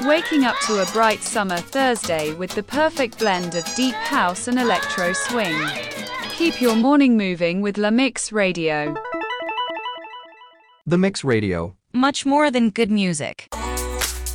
waking up to a bright summer Thursday with the perfect blend of deep house and electro swing. Keep your morning moving with La Mix Radio. The Mix Radio. Much more than good music.